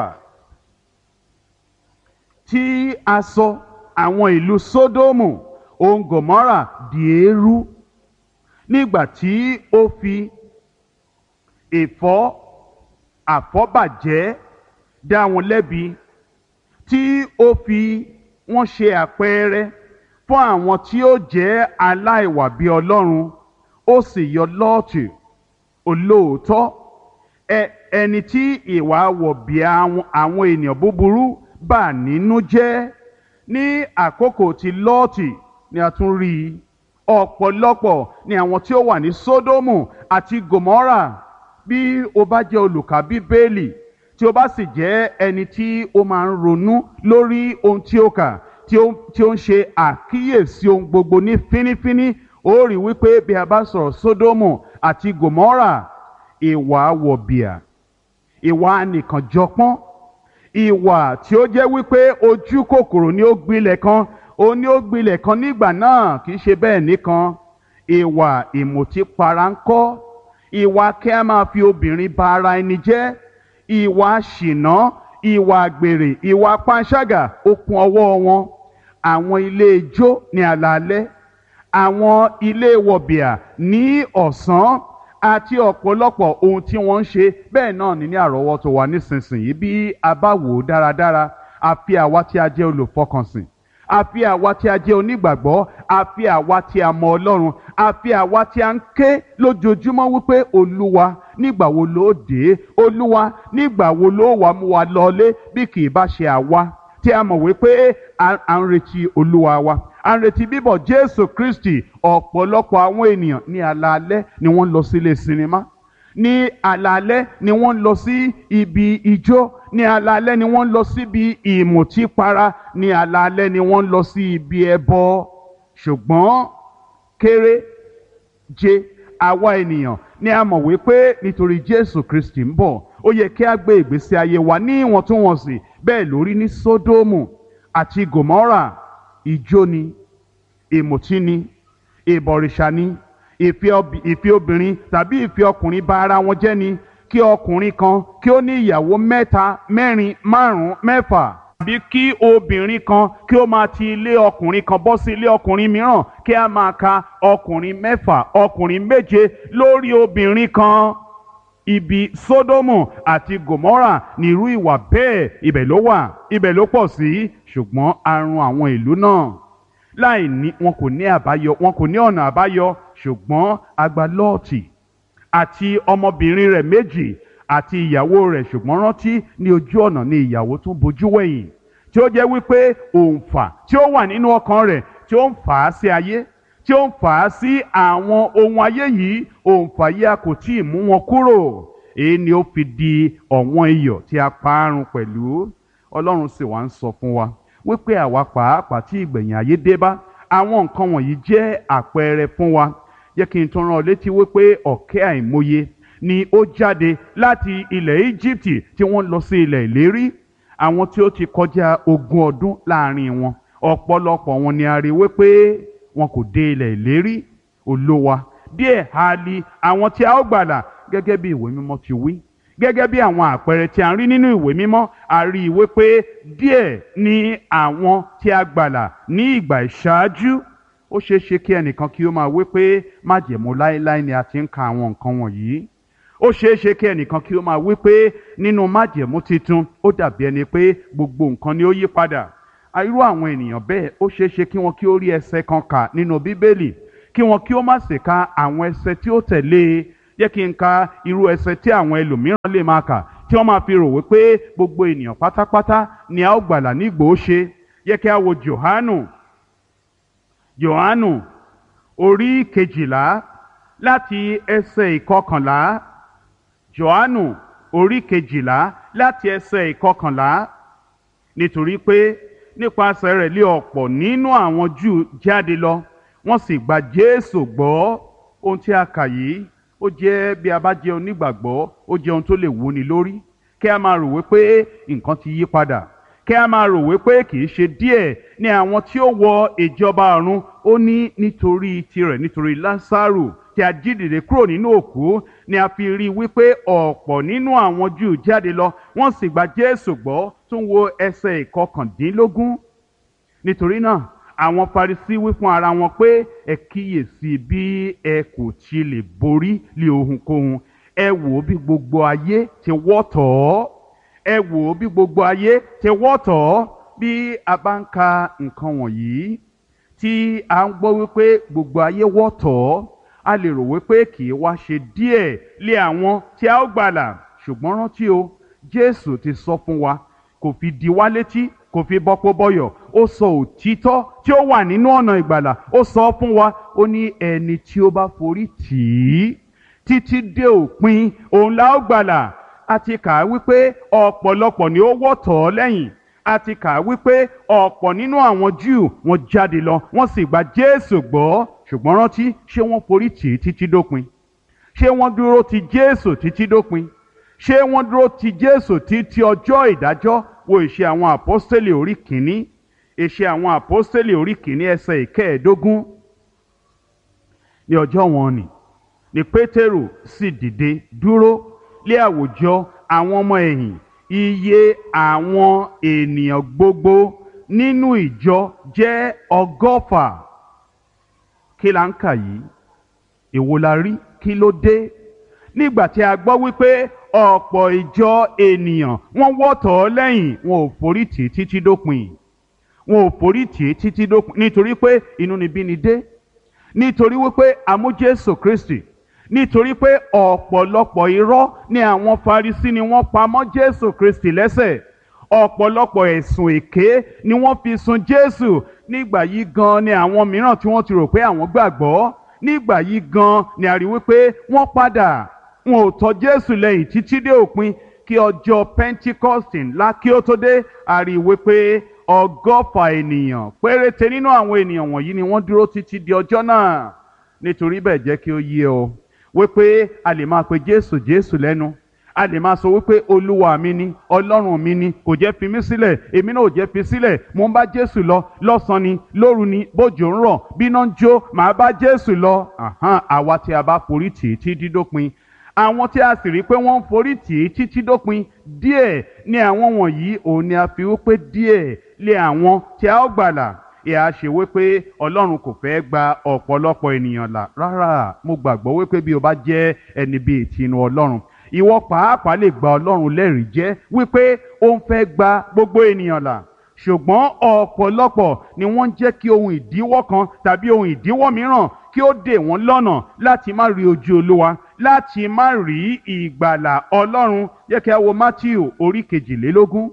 tí a sọ àwọn ìlú Sódómù òun Gòmórà di eérú nígbà tí ó fi ìfọ́ àfọ́bàjẹ́ dá wọn lẹ́bi, tí ó fi wọ́n ṣe àpẹẹrẹ fún àwọn tí ó jẹ́ aláìwà bí Ọlọ́run. Ó sì yọ Lọ́ọ̀tì olóòótọ́, ẹni tí ìwà wọ̀bìà àwọn ènìyàn búburú bà nínú jẹ́. Ní àkókò tí Lọ́ọ̀tì ni a tún rí i, ọ̀pọ̀lọpọ̀ ni àwọn tí ó wà ní Sódómù àti Gòmórà. Bí o bá jẹ́ olùkà Bíbélì, tí o bá sì jẹ́ ẹni tí ó máa ń ronú lórí ohun tí ó kà, tí ó ń ṣe àkíyèsí ohun gbogbo ní fínífíní, ó rí wípé bí a bá sọ̀rọ̀ Sódómù àti Gòmórà, ìwà wọ̀bìà, ìwà nìkànjọpọ́n, ìwà tí ó jẹ́ wípé ojú kòkòrò ni ó gbilẹ̀ kan, ó ní ó gbilẹ̀ kan nígbà náà. Kì í ṣe bẹ́ẹ̀ nìkan, ìwà ìmùtípara ńkọ́, ìwà kí a máa fi obìnrin ba ara ẹni jẹ́, ìwà ṣìnà, ìwà àgbèrè, ìwà panṣágà ó kún ọwọ́ wọn. Àwọn ilé ijó ní alaalẹ́, àwọn ilé wọ̀bìà ní ọ̀sán, àti ọ̀pọ̀lọpọ̀ ohun tí wọ́n ń ṣe bẹ́ẹ̀ náà ní ní àrọ́wọ́tó wa nísinsìnyí. Bí a bá wò ó dáradára, àfi àwa tí a jẹ́ olùfọkànsìn, àfi àwa tí a jẹ́ onígbàgbọ́, àfi àwa tí a mọ Ọlọ́run, àfi àwa tí a ń ké lójoojúmọ́ wípé Olúwa nígbà wo ló dé, Olúwa nígbà wo ló wá mú wa lọlé, bí kì í bá ṣe àwa tí a mọ̀ wípé à ń retí Olúwa wa, à ń retí bíbọ̀ Jésù Kristi. Ọ̀pọ̀lọpọ̀ àwọn ènìyàn ní alaalẹ́ ni wọ́n lọ sílé sinimá, ní alaalẹ́ ni wọ́n lọ sí ibi ijó, ní alaalẹ́ ni wọ́n lọ síbi ìmùtípara, ní alaalẹ́ ni wọ́n lọ sí ibi ẹbọ. Ṣùgbọ́n kéré jẹ àwa ènìyàn ni a mọ̀ wípé nítorí Jésù Kristi ń bọ̀, ó yẹ kí a gbé ìgbésí ayé wa ní ìwọ̀ntúnwọ̀nsì. Bẹ́ẹ̀ lórí ní Sódómù àti Gòmórà. Ijó ni, ìmùtí ni, ìbọ̀rìṣà ni, ìfẹ́ obìnrin tàbí ìfẹ́ ọkùnrin bá ara wọn jẹ́ ni. Kí ọkùnrin kan kí ó ní ìyàwó mẹ́ta, mẹ́rin, márùn-ún, mẹ́fà, tàbí kí obìnrin kan kí ó máa ti ilé ọkùnrin kan bọ́ sí ilé ọkùnrin mìíràn, kí a máa ka ọkùnrin mẹ́fà, ọkùnrin méje lórí obìnrin kan. Ibi Sódómù àti Gòmórà ní irú ìwà bẹ́ẹ̀, ibẹ̀ ló wà, ibẹ̀ ló pọ̀ sí. Ṣùgbọ́n a run àwọn ìlú náà láì ní, wọn kò ní àbáyọ, wọn kò ní ọ̀nà àbáyọ. Ṣùgbọ́n a gba Lọ́ọ̀tì àti ọmọbìnrin rẹ̀ méjì àti ìyàwó rẹ̀. Ṣùgbọ́n rántí, ní ojú ọ̀nà ni ìyàwó tún bojú wẹ̀yìn, tí ó jẹ́ wípé òǹfà tí ó wà nínú ọkàn rẹ̀ tí ó ń fà á sí ayé, tí ó ń fà á sí àwọn ohun ayé yìí, òǹfà yìí a kò tí ì mú wọn kúrò. Èyí ni ó fi di ọ̀wọ́n iyọ̀ tí a parun pẹ̀lú. Ọlọ́run sì wá ń sọ fún wa wípé àwa pàápàá tí ìgbẹ̀yìn ayé dé bá, àwọn nǹkan wọ̀nyí jẹ́ àpẹẹrẹ fún wa. Jẹ́ kí n tún rán ọ létí wípé ọ̀kẹ́ àìmọye ni ó jáde láti ilẹ̀ Íjíbítì tí wọ́n lọ sí ilẹ̀ ìlérí. Àwọn tí ó ti kọjá ogún ọdún láàrin wọn, ọ̀pọ̀lọpọ̀ wọn ni a rí wípé wọn kò dé ilẹ̀ ìlérí. Olúwa díẹ̀ ha li àwọn tí a ó gbàlà, gẹ́gẹ́ bí ìwé mímọ́ ti wí, gẹ́gẹ́ bí àwọn àpẹẹrẹ tí a ń rí nínú ìwé mímọ́. A rí i wípé díẹ̀ ni àwọn tí a gbàlà ní ìgbà ìṣáájú. Ó ṣeé ṣe kí ẹnìkan kí ó máa wí pé májẹ̀mú láéláé ni a ti ń ka àwọn nǹkan wọ̀nyí. Ó ṣeé ṣe kí ẹnìkan kí ó máa wí pé nínú májẹ̀mú titun ó dàbí ẹni pé gbogbo nǹkan ni ó yí padà. Irú àwọn ènìyàn bẹ́ẹ̀ ó ṣeé ṣe kí wọn kí ó rí ẹsẹ̀ kan kà nínú Bíbélì, kí wọn kí ó má sì ka àwọn ẹsẹ̀ tí ó tẹ̀lé e. Jẹ́ kí n ka irú ẹsẹ̀ tí àwọn ẹlòmíràn lè máa kà, tí wọ́n máa fi rò wípé gbogbo ènìyàn pátápátá ni a ó gbàlà nígbò ó ṣe. Jẹ́ kí a wo Jòhánù, Jòhánù orí kejìlá láti ẹsẹ̀ ìkọkànlá. Jòhánù orí kejìlá láti ẹsẹ̀ ìkọkànlá. Nítorí pé nípasẹ̀ rẹ̀ lé ọ̀pọ̀ nínú àwọn Júù jáde lọ, wọ́n sì gba Jésù gbọ́. Ohun tí a kà yìí, ó jẹ́, bí a bá jẹ́ onígbàgbọ́, ó jẹ́ ohun tó lè wúni lórí. Kí a máa rò wípé nǹkan ti yí padà, kí a máa rò wípé kì í ṣe díẹ̀ ní àwọn tí ó wọ ìjọba ọ̀run. Ó ní nítorí tirẹ̀, nítorí Lásárù tí a jí dìde kúrò nínú òkú, ni a fi rí wípé ọ̀pọ̀ nínú àwọn Júù jáde lọ wọ́n sì gba Jésù gbọ́. Tún wo ẹsẹ̀ ìkọkàndínlógún. Nítorí náà àwọn Farisí wí fún ara wọn pé ẹ kíyèsí bí ẹ kò ti lè borí lé ohunkóhun. Ẹ wò bí gbogbo ayé ti wọ́ tọ̀ ọ́. Ẹ wò bí gbogbo ayé ti wọ́ tọ̀ ọ́. Bí a bá ń ka nǹkan wọ̀nyí tí a ń gbọ́ wípé gbogbo ayé wọ́ tọ̀ ọ́, a lè rò wípé kì í wá ṣe díẹ̀ lé àwọn tí a ó gbàlà. Ṣùgbọ́n rántí o, Jésù ti sọ fún wa, kò fi di wá létí, kò fi bọ́pọ̀ bọ́yọ̀. Ó sọ òtítọ́ tí ó wà nínú ọ̀nà ìgbàlà, ó sọ fún wa. Ó ní ẹni tí ó bá forí tì í títí dé òpin, òun la ó gbàlà. A ti kà á wípé ọ̀pọ̀lọpọ̀ ni ó wọ́ tọ̀ ọ́ lẹ́yìn. A ti kà á wípé ọ̀pọ̀ nínú àwọn Júù wọ́n jáde lọ, wọ́n sì gba Jésù gbọ́. Ṣùgbọ́n rántí, ṣé wọ́n forí tì í títí dópin? Ṣé wọ́n dúró ti Jésù títí dópin? Ṣé wọ́n dúró ti Jésù títí ọjọ́ ìdájọ́? Wo ìṣe àwọn àpọ́stélì orí kìíní, ìṣe àwọn àpọ́stélì orí kìíní ẹsẹ̀ ìkẹẹ̀ẹ́dógún. Ní ọjọ́ wọn nì ni Pétérù sì dìde dúró lé àwùjọ àwọn ọmọ ẹ̀yìn. Iye àwọn ènìyàn gbogbo nínú ìjọ jẹ́ ọgọ́fà. Kí la ń kà yìí? Èwo la rí? Kí ló dé? Nígbà tí a gbọ́ wípé ọ̀pọ̀ ìjọ ènìyàn wọ́n wọ́ tọ̀ ọ́ lẹ́yìn, wọn ò forí tì í títí dópin. Wọn ò forí tì í títí dópin nítorí pé inúnibíni dé. Nítorí wípé a mú Jésù Kristi. Nítorí pé ọ̀pọ̀lọpọ̀ irọ́ ni àwọn Farisí ni wọ́n pa mọ́ Jésù Kristi lẹ́sẹ̀. Ọ̀pọ̀lọpọ̀ ẹ̀sùn èké ni wọ́n fi sun Jésù. Nígbà yìí gan ni àwọn mìíràn tí wọ́n ti rò pé àwọn gbàgbọ́. Nígbà yìí gan ni a rí wípé wọ́n padà. Wọn ò tọ̀ Jésù lẹ́yìn títí dé òpin. Kí ọjọ́ Pentikọ́sì ńlá kí ó tó dé, a rí wípé ọgọ́fà ènìyàn péréte nínú àwọn ènìyàn wọ̀nyí ni wọ́n dúró títí di ọjọ́ náà. Nítorí bẹ́ẹ̀ jẹ́ kí ó yé ọ wípé a lè máa pe Jésù Jésù lẹ́nu. A lè máa sọ wípé Olúwa mi ni, Ọlọ́run mi ni, kò jẹ́ fi mí sílẹ̀, èmi náà ò jẹ́ fi sílẹ̀. Mo ń bá Jésù lọ lọ́sàn-án ni, lóru ni, bójò ń rọ̀, bíná ń jó, màá bá Jésù lọ. Àhán, àwa tí a bá forí tì í títí dópin. Àwọn tí a sì rí pé wọ́n ń forí tì í títí dópin, díẹ̀ ni àwọn wọ̀nyí. Òun ni a fi wípé díẹ̀ lé àwọn tí a ó gbàlà. Ìhà ṣe wípé Ọlọ́run kò fẹ́ gba ọ̀pọ̀lọpọ̀ ènìyàn là. Rárá, mo gbàgbọ́ wípé bí o bá jẹ́ ẹni bíi tinú Ọlọ́run, ìwọ pàápàá lè gba Ọlọ́run lẹ́rìí jẹ́ wípé ó ń fẹ́ gba gbogbo ènìyàn là. Ṣùgbọ́n ọ̀pọ̀lọpọ̀ ni wọ́n ń jẹ́ kí ohun ìdíwọ́ kan tàbí ohun ìdíwọ́ mìíràn kí ó dè wọ́n lọ́nà láti má rí ojú Olúwa, láti má rí ìgbàlà Ọlọ́run. Jẹ́ kí a wo Mátíù orí kejìlélógún.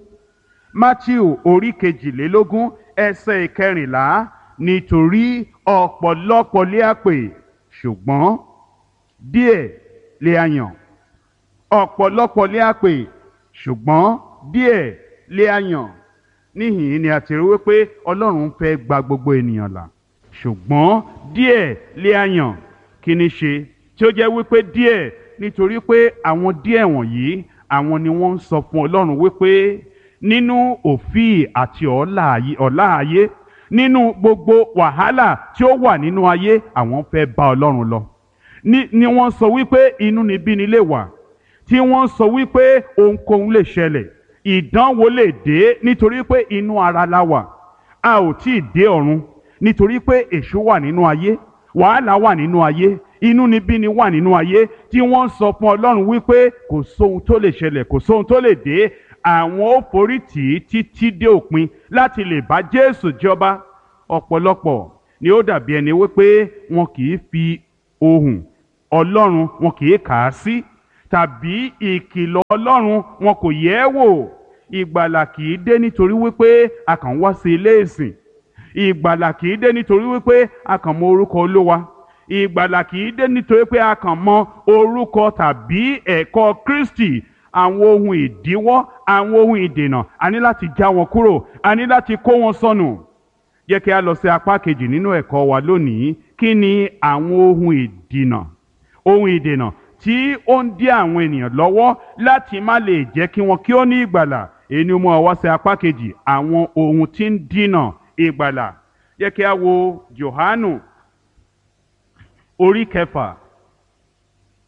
Mátíù orí kejìlélógún ẹsẹ̀ ìkẹrìnlá. Nítorí ọ̀pọ̀lọpọ̀ lé a pè, ṣùgbọ́n díẹ̀ lé a yàn. Ọ̀pọ̀lọpọ̀ lé a pè, ṣùgbọ́n díẹ̀ lé a yàn. Níhìn ni a ti rí wípé Ọlọ́run fẹ́ gba gbogbo ènìyàn là, ṣùgbọ́n díẹ̀ lé a yàn. Kí ni ṣe tí ó jẹ́ wípé díẹ̀? Nítorí pé àwọn díẹ̀ wọ̀nyí, àwọn ni wọ́n ń sọ fún Ọlọ́run wípé nínú òfíì àti ọ̀lá ayé, nínú gbogbo wàhálà tí ó wà nínú ayé, àwọn fẹ́ bá Ọlọ́run lọ. Ni, ni wọ́n sọ wípé inúnibíni lè wà, tí wọ́n sọ wípé ohunkóhun lè ṣẹlẹ̀, ìdánwò lè dé nítorí pé inú ara la wà, a ò tí ì dé ọ̀run. Nítorí pé èṣù wà nínú ayé, wàhálà wà nínú ayé, inúnibíni wà nínú ayé, tí wọ́n sọ fún Ọlọ́run wípé kò sóhun tó lè ṣẹlẹ̀, kò sóhun tó lè dé. Àwọn ó forí tì í títí dé òpin láti lè bá Jésù jọba. Ọ̀pọ̀lọpọ̀ ni ó dàbí ẹni wípé wọn kì í fi ohùn Ọlọ́run wọn kì í kà á sí, tàbí ìkìlọ̀ Ọlọ́run wọn kò yẹ̀ ẹ́ wò. Ìgbàlà kì í dé nítorí wípé a kàn wá sí ilé ìsìn. Ìgbàlà kì í dé nítorí wípé a kàn mọ orúkọ Olúwa. Ìgbàlà kì í dé nítorí pé a kàn mọ orúkọ tàbí ẹ̀kọ́ Kristi. Àwọn ohun ìdíwọ́, àwọn ohun ìdènà, a ní láti já wọn kúrò, a ní láti kó wọn sọnù. Jẹ́ kí a lọ sí apá kejì nínú ẹ̀kọ́ wa lónìí. Kí ni àwọn ohun ìdènà? Ohun ìdènà tí ó ń dí àwọn ènìyàn lọ́wọ́ láti má lè jẹ́ kí wọn kí ó ní ìgbàlà. Èyí ni ó mú wa wá sí apá kejì, àwọn ohun tí ń dínà ìgbàlà. Jẹ́ kí a wo Jòhánù orí kẹfà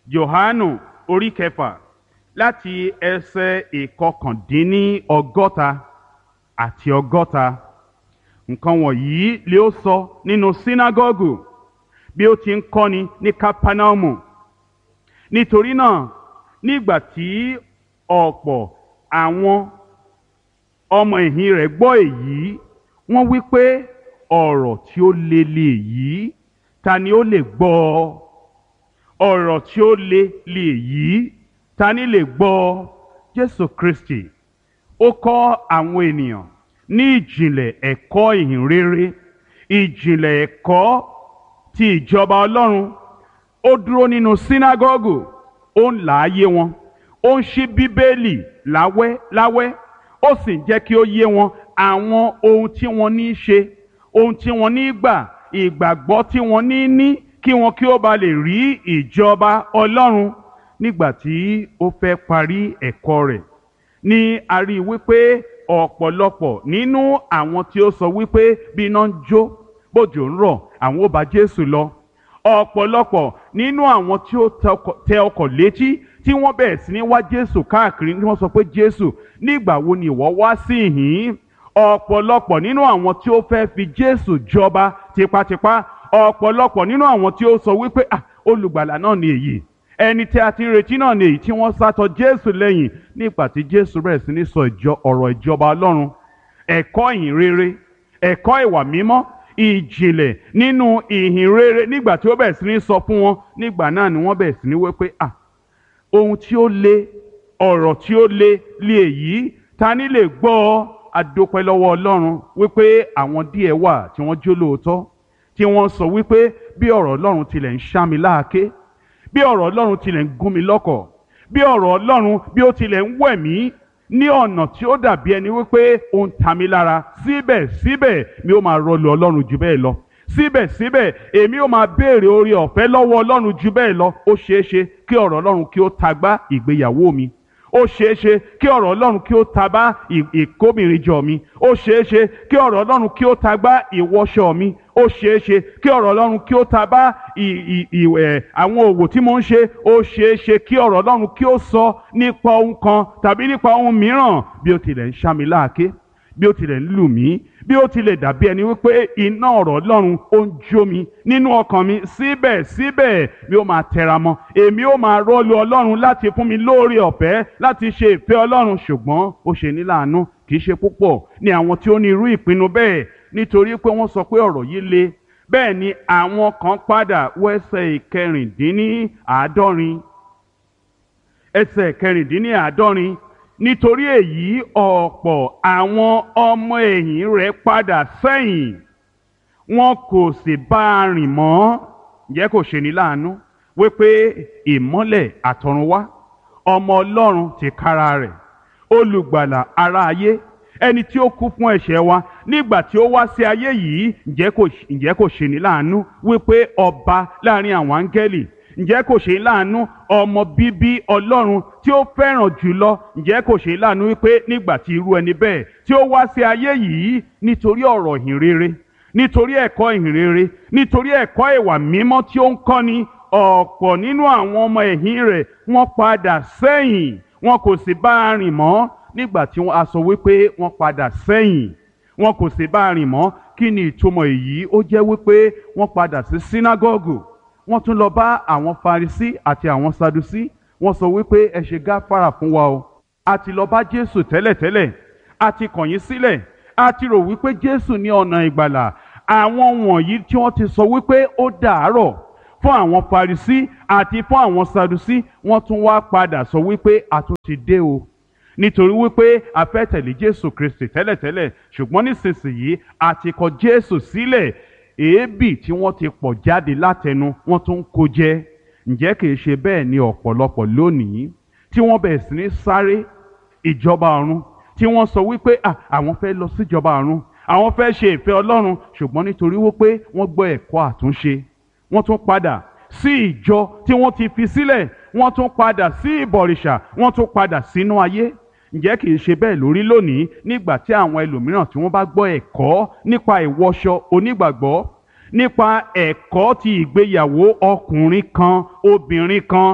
Jòhánù orí kẹfà láti ẹsẹ̀ ìkọkàndínní ọgọ́ta àti ọgọ́ta. Nǹkan wọ̀nyí lé ó sọ nínú sínágọ́gù bí ó ti ń kọ́ni ní Kápánámù. Nítorí náà, nígbà tí ọ̀pọ̀ àwọn ọmọ ẹ̀yìn rẹ̀ gbọ́ èyí, wọ́n wí pé ọ̀rọ̀ tí ó le lè yí, ta ni ó lè gbọ́ ọ? Ọ̀rọ̀ tí ó le lè yí, ta ni lè gbọ́ ọ? Jésù Kristi ó kọ́ àwọn ènìyàn ní ìjìnlẹ̀ ẹ̀kọ́ ìhìnrere, ìjìnlẹ̀ ẹ̀kọ́ ti ìjọba Ọlọ́run. Ó dúró nínú sínágọ́gù, ó ń là á yé wọn, ó ń ṣí Bíbélì láwẹ́ láwẹ́, ó sì ń jẹ́ kí ó yé wọn àwọn ohun tí wọ́n ní í ṣe, ohun tí wọ́n ní í gbà, ìgbàgbọ́ tí wọ́n ní ní, kí wọn kí ó ba lè rí ìjọba Ọlọ́run. Nígbà tí ó fẹ́ parí ẹ̀kọ́ rẹ̀, ni a rí i wípé ọ̀pọ̀lọpọ̀ nínú àwọn tí ó sọ wípé bí iná ń jó bójò ń rọ̀ àwọn ó bá Jésù lọ, ọ̀pọ̀lọpọ̀ nínú àwọn tí ó tẹ ọkọ̀ létí tí wọ́n bẹ̀rẹ̀ sí ní wá Jésù káàkiri, tí wọ́n sọ pé Jésù, nígbà wo ni ìwọ wá sí ìhín? Ọ̀pọ̀lọpọ̀ nínú àwọn tí ó fẹ́ fi Jésù jọba tipátipá, ọ̀pọ̀lọpọ̀ nínú àwọn tí ó sọ wípé ah olùgbàlà náà ni èyí, ẹni tí a ti ń retí náà ni èyí, tí wọ́n sátọ Jésù lẹ́yìn. Nígbà tí Jésù bẹ̀rẹ̀ sí ní sọ ọ̀rọ̀ ìjọba Ọlọ́run, ẹ̀kọ́ ìhìnrere, ẹ̀kọ́ ìwà mímọ́, ìjìnlẹ̀ nínú ìhìnrere, nígbà tí ó bẹ̀rẹ̀ sí ní sọ fún wọn, nígbà náà ni wọ́n bẹ̀rẹ̀ sí ní wípé ah ohun tí ó le, ọ̀rọ̀ tí ó le lè yí, ta ni lè gbọ́ ọ? A dúpẹ́ lọ́wọ́ Ọlọ́run wípé àwọn díẹ̀ wà tí wọ́n jó lóòótọ́, tí wọ́n sọ wípé bí ọ̀rọ̀ Ọlọ́run tilẹ̀ ń ṣá mi láàké, bí ọ̀rọ̀ Ọlọ́run tilẹ̀ ń gún mi lọ́kọ̀, bí ọ̀rọ̀ Ọlọ́run bí ó tilẹ̀ ń wẹ̀ mí ní ọ̀nà tí ó dàbí ẹni wípé ó ń ta mi lára, síbẹ̀síbẹ̀ mi ó máa rọlù Ọlọ́run jù bẹ́ẹ̀ lọ, síbẹ̀síbẹ̀ èmi ó máa béèrè oore ọ̀fẹ́ lọ́wọ́ Ọlọ́run jù bẹ́ẹ̀ lọ. Ó ṣeé ṣe kí ọ̀rọ̀ Ọlọ́run kí ó tagbá ìgbéyàwó mi, ó ṣeé ṣe kí ọ̀rọ̀ Ọlọ́run kí ó tagbá ìkóbìnrin jọ mi, ó ṣeé ṣe kí ọ̀rọ̀ Ọlọ́run kí ó tagbá ìwọṣọ mi, ó ṣeé ṣe kí ọ̀rọ̀ Ọlọ́run kí ó tagbá àwọn òwò tí mo ń ṣe, ó ṣeé ṣe kí ọ̀rọ̀ Ọlọ́run kí ó sọ nípa ohun kan tàbí nípa ohun mìíràn. Bí ó tilẹ̀ ń ṣá mi láàké, bí ó tilẹ̀ ń lù mí, bí ó tilẹ̀ dàbí ẹni wípé iná ọ̀rọ̀ Ọlọ́run ó ń jó mi nínú ọkàn mi, síbẹ̀síbẹ̀ mi ó máa tẹra mọ́, èmi ó máa rọ́lù Ọlọ́run láti fún mi lóore ọ̀fẹ́ láti ṣe ìfẹ́ Ọlọ́run. Ṣùgbọ́n ó ṣe ní láàánú, kì í ṣe púpọ̀ ní àwọn tí ó ní irú ìpinnu bẹ́ẹ̀, nítorí pé wọ́n sọ pé ọ̀rọ̀ yìí le. Bẹ́ẹ̀ ni àwọn kan padà wọ ẹsẹ̀ ìkẹrìndínláàádọ́rin, ẹsẹ̀ ìkẹrìndínláàádọ́rin. Nítorí èyí ọ̀pọ̀ àwọn ọmọ ẹ̀yìn rẹ̀ padà sẹ́yìn, wọn kò sì bá a rìn mọ́. Ǹjẹ́ kò ṣe ní láàánú wípé ìmọ́lẹ̀ àtọ̀runwá, ọmọ Ọlọ́run tìkára rẹ̀, olùgbàlà ará ayé, ẹni tí ó kú fún ẹ̀ṣẹ̀ wa, nígbà tí ó wá sí ayé yìí, ǹjẹ́ kò ṣe ní láàánú wípé ọba láàrin àwọn áńgẹ́lì, ǹjẹ́ kò ṣe láàánú ọmọ bíbí Ọlọ́run tí ó fẹ́ràn jùlọ, ǹjẹ́ kò ṣe láàánú wípé nígbà tí irú ẹni bẹ́ẹ̀ tí ó wá sí ayé yìí nítorí ọ̀rọ̀ ìhìnrere, nítorí ẹ̀kọ́ ìhìnrere, nítorí ẹ̀kọ́ ìwà mímọ́ tí ó ń kọ́ni, ọ̀pọ̀ nínú àwọn ọmọ ẹ̀yìn rẹ̀ wọ́n padà sẹ́yìn, wọn kò sì bá a rìn mọ́. Nígbà tí a sọ wípé wọ́n padà sẹ́yìn, wọn kò sì bá a rìn mọ́, kí ni ìtumọ̀ èyí? Ó jẹ́ wípé wọ́n padà sí sínágọ́gù, wọ́n tún lọ bá àwọn Farisí àti àwọn Sadusí, wọ́n sọ wípé ẹ ṣe gáfárà fún wa o, a ti lọ bá Jésù tẹ́lẹ̀tẹ́lẹ̀, a ti kọ̀ yín sílẹ̀, a ti rò wípé Jésù ní ọ̀nà ìgbàlà. Àwọn wọ̀nyí tí wọ́n ti sọ wípé ó dàárọ̀ fún àwọn Farisí àti fún àwọn Sadusí, wọ́n tún wá padà sọ wípé a tún ti dé o, nítorí wípé a fẹ́ tẹ̀lé Jésù Kristi tẹ́lẹ̀tẹ́lẹ̀, ṣùgbọ́n nísinsìnyí a ti kọ̀ Jésù sílẹ̀. Èébì tí wọ́n ti pọ̀ jáde látẹnu wọ́n tún kó jẹ. Ǹjẹ́ kìí ṣe bẹ́ẹ̀ ni ọ̀pọ̀lọpọ̀ lónìí tí wọ́n bẹ̀rẹ̀ sí ní sáré ìjọba ọ̀run, tí wọ́n sọ wípé àwọn fẹ́ lọ síjọba ọ̀run, àwọn fẹ́ ṣe ìfẹ́ Ọlọ́run, ṣùgbọ́n nítorí wípé wọ́n gbọ́ ẹ̀kọ́ àtúnṣe, wọ́n tún padà sí ìjọ tí wọ́n ti fi sílẹ̀, wọ́n tún padà sí ìbọ̀rìṣà, wọ́n tún padà sínú ayé. Ǹjẹ́ kìí ṣe bẹ́ẹ̀ lórí lónìí nígbà tí àwọn ẹlòmíràn tí wọ́n bá gbọ́ ẹ̀kọ́ nípa ìwọṣọ onígbàgbọ́, nípa ẹ̀kọ́ ti ìgbéyàwó ọkùnrin kan obìnrin kan,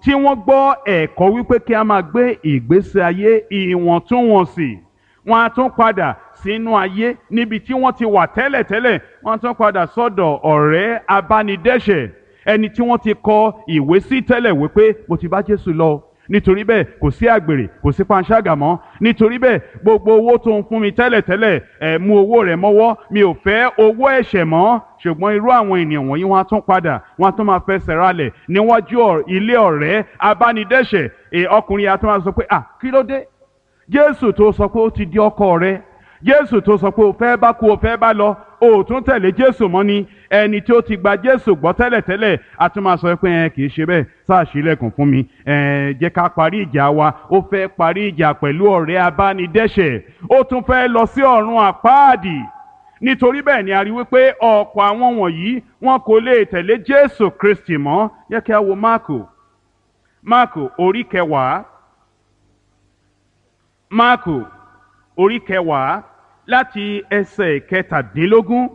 tí wọ́n gbọ́ ẹ̀kọ́ wípé kí a máa gbé ìgbésí ayé ìwọ̀ntúnwọ̀nsì, wọ́n á tún padà sínú ayé níbi tí wọ́n ti wà tẹ́lẹ̀tẹ́lẹ̀, wọ́n á tún padà sọ́dọ̀ ọ̀rẹ́ abánidẹ́ṣẹ̀, ẹni tí wọ́n ti kọ ìwé sí tẹ́lẹ̀ wípé mo ti bá Jésù lọ, nítorí bẹ́ẹ̀ kò sí àgbèrè, kò sí panṣágà mọ́, nítorí bẹ́ẹ̀ gbogbo owó tó ń fún mi tẹ́lẹ̀tẹ́lẹ̀ ẹ̀ mú owó rẹ̀ mọ́wọ́, mi ò fẹ́ owó ẹ̀ṣẹ̀ mọ́. Ṣùgbọ́n irú àwọn ènìyàn wọ̀nyí wọ́n á tún padà, wọ́n á tún máa fẹsẹ̀ ralẹ̀ níwájú ilé ọ̀rẹ́ abánidẹ́ṣẹ̀. Ọkùnrin yà tún máa sọ pé à kí ló dé? Jésù tó sọ pé ó ti di ọkọ rẹ, Jésù tó sọ pé o fẹ́ bá kú o fẹ́ bá lọ, o ò tún tẹ̀lé Jésù mọ́ ni. Ẹni tí ó ti gba Jésù gbọ́ tẹ́lẹ̀tẹ́lẹ̀ a tún máa sọ pé ẹ kì í ṣe bẹ́ẹ̀, sáà ṣílẹ̀kùn fún mi, ẹ jẹ́ ká parí ìjà wa. Ó fẹ́ parí ìjà pẹ̀lú ọ̀rẹ́ abánidẹ́ṣẹ̀, ó tún fẹ́ lọ sí ọ̀run àpáàdì. Nítorí bẹ́ẹ̀ ni a rí wípé ọ̀pọ̀ àwọn wọ̀nyí wọn kò lè tẹ̀lé Jésù Kristi mọ́. Yẹ kí a wo Máàkù, Máàkù orí kẹwàá, Máàkù orí kẹwàá láti ẹsẹ̀ kẹtàdínlógún.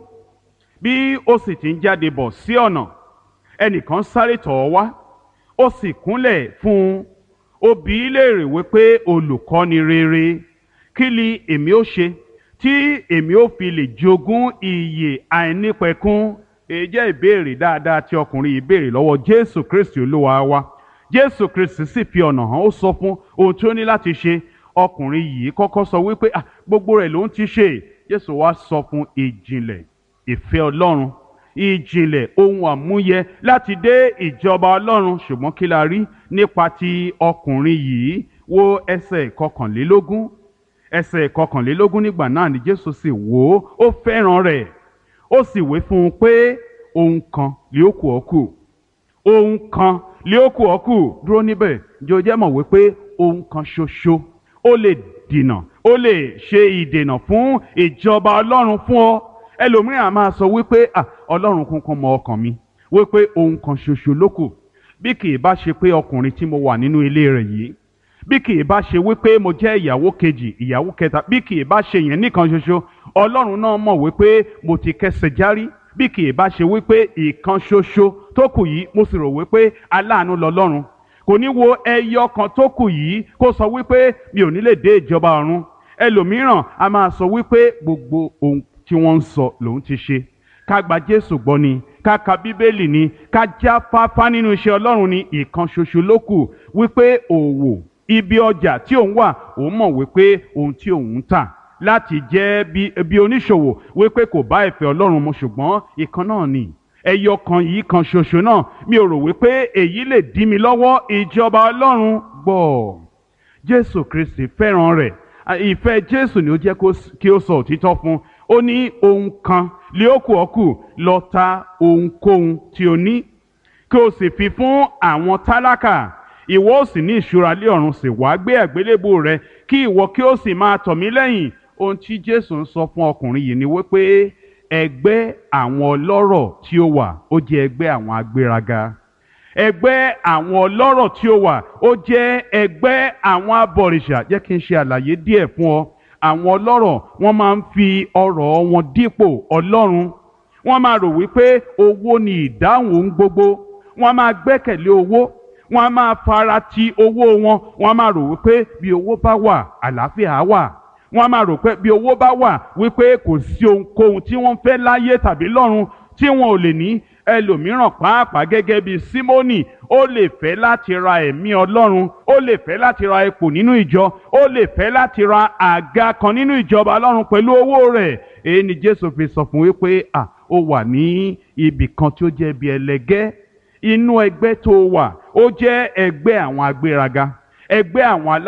Bí ó sì ti ń jáde bọ̀ sí ọ̀nà, ẹnìkan sáré tọ̀ ọ́ wá, ó sì kúnlẹ̀ fún un, ó bi í léèrè wípé olùkọ́ni rere, kí ni èmi ó ṣe tí èmi ó fi lè jogún ìyè àìnípẹ̀kun? Èyí jẹ́ ìbéèrè dáadáa tí ọkùnrin yìí béèrè lọ́wọ́ Jésù Kristi Olúwa wa. Jésù Kristi sì fi ọ̀nà hàn, ó sọ fún ohun tí ó ní láti ṣe. Ọkùnrin yìí kọ́kọ́ sọ wípé ah gbogbo rẹ̀ ló ń ti ṣe. Jésù wá sọ fún ìjìnlẹ̀ ìfẹ́ Ọlọ́run, ìjìnlẹ̀ ohun àmúyẹ láti dé ìjọba Ọlọ́run. Ṣùgbọ́n kí la rí nípa ti ọkùnrin yìí? Wo ẹsẹ̀ kọkànlélógún. Ẹsẹ̀ kọkànlélógún, nígbà náà ni Jésù sì wò ó, ó fẹ́ràn rẹ̀, ó sì wí fún un pé ohun kan lé ó kù ọ́ kù, ohun kan lé ó kù ọ́ kù. Dúró níbẹ̀, ǹjẹ́ o jẹ́ mọ̀ wípé ohun kan ṣoṣo ó lè dènà, ó lè ṣe ìdènà fún ìjọba Ọlọ́run fún ọ. Ẹlòmíràn á máa sọ wípé à Ọlọ́run kúnkún mọ ọkàn mi, wípé ohun kan ṣoṣo ló kù. Bí kì í bá ṣe pé ọkùnrin tí mo wà nínú ilé rẹ̀ yìí, bí kì í bá ṣe wípé mo jẹ́ ìyàwó kejì, ìyàwó kẹta, bí kì í bá ṣe yẹn nìkan ṣoṣo, Ọlọ́run náà mọ̀ wípé mo ti kẹsẹ̀ járí. Bí kì í bá ṣe wípé ìkan ṣoṣo tó kù yìí, mo sì rò wípé aláàánú lọlọ́run, kò ní wo ẹyọ kan tó kù yìí kó sọ wípé mi ò ní lè dé ìjọba ọ̀run. Ẹlòmíràn a máa sọ wípé gbogbo ohun tí wọ́n ń sọ lòun ti ṣe. Ká gba Jésù gbọ́ ni, ká ka Bíbélì ni, ká jáfáfá nínú iṣẹ́ Ọlọ́run ni, ìkan ṣoṣo ló kù. Wípé òwò ibi ọjà tí òun wà, òun mọ̀ wípé ohun tí òun ń tà láti jẹ́ bí, bí oníṣòwò, wípé kò bá ìfẹ́ Ọlọ́run mu, ṣùgbọ́n ìkan náà ni, ẹyọ kan yìí kan ṣoṣo náà. Mi ò rò wípé èyí lè dí mi lọ́wọ́ ìjọba Ọlọ́run gbọ́. Jésù Kristi fẹ́ràn rẹ̀, ìfẹ́ Jésù ni ó jẹ́ kí ó sọ òtítọ́ fún. Ó ní ohun kan lé ó kù ọ́ kù, lọ ta ohunkóhun tí o ní, kí o sì fi fún àwọn tálákà, ìwọ ó sì ní ìṣúra lé ọ̀run, sì wá gbé àgbélébùú rẹ, kí ìwọ kí ó sì máa tọ̀ mí lẹ́yìn. Ohun tí Jésù ń sọ fún ọkùnrin yìí ni wípé ẹgbẹ́ àwọn ọlọ́rọ̀ tí ó wà, ó jẹ́ ẹgbẹ́ àwọn agbéraga. Ẹgbẹ́ àwọn ọlọ́rọ̀ tí ó wà, ó jẹ́ ẹgbẹ́ àwọn abọ̀rìṣà. Jẹ́ kí n ṣe àlàyé díẹ̀ fún ọ. Àwọn ọlọ́rọ̀ wọ́n máa ń fi ọrọ̀ wọn dípò Ọlọ́run. Wọ́n máa rò wípé owó ni ìdáhùn ohun gbogbo. Wọ́n máa gbẹ́kẹ̀lé owó. Wọ́n máa fara ti owó wọn. Wọ́n máa rò wípé bí owó bá wà, àlàáfíà wà. Wọ́n máa rò pé bí owó bá wà, wípé kò sí ohunkóhun tí wọ́n fẹ́ láyé tàbí lọ́run tí wọn ò lè ní. Ẹlòmíràn pàápàá gẹ́gẹ́ bí Símónì, ó lè fẹ́ láti ra ẹ̀mí Ọlọ́run, ó lè fẹ́ láti ra ipò nínú ìjọ, ó lè fẹ́ láti ra àga kan nínú ìjọba Ọlọ́run pẹ̀lú owó rẹ̀. Èyí ni Jésù fi sọ fún wípé à ó wà ní ibì kan tí ó jẹ́ bí ẹlẹgẹ́. Inú ẹgbẹ́ tó wà, ó jẹ́ ẹgbẹ́ àwọn agbéraga, ẹgbẹ́ àwọn alá